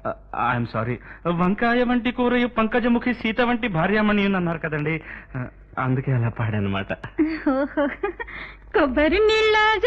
I'm sorry. వంకాయ వంటి కూరయు పంకజముఖి సీత వంటి భార్యామణి అన్నారు కదండి, అందుకే అలా పాడనమాట. కొబ్బరి నీళ్ళ